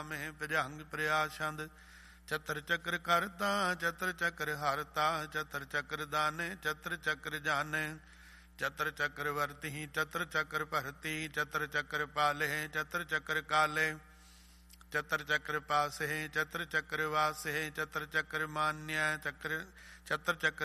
ਪਾਮਹਿ ਭਜੰਗ ਪ੍ਰਿਆਛੰਦ। ਚਤਰ ਚੱਕਰ ਕਰਤਾ ਚਤਰ ਚੱਕਰ ਹਰਤਾ ਚਤਰ ਚੱਕਰ ਦਾਨੇ ਚਤਰ ਚੱਕਰ ਜਾਣੇ। ਚਤਰ ਚੱਕਰ ਵਰਤਿ ਚਤਰ ਚੱਕਰ ਭਰਤੀ ਚਤਰ ਚੱਕਰ ਪਾਲੇ ਚਤਰ ਚੱਕਰ ਕਾਲੇ। ਚਤਰ ਚੱਕਰ ਪਾਸੇ ਚਤਰ ਚੱਕਰ ਵਾਸੇ ਚਤਰ ਚੱਕਰ ਮਾਨਿਆ ਚਤਰ ਚੱਕਰ